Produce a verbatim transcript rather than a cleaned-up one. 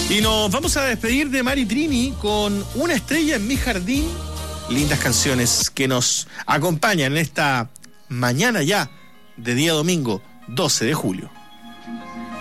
Y nos vamos a despedir de Mari Trini con Una estrella en mi jardín. Lindas canciones que nos acompañan en esta mañana ya de día domingo doce de julio.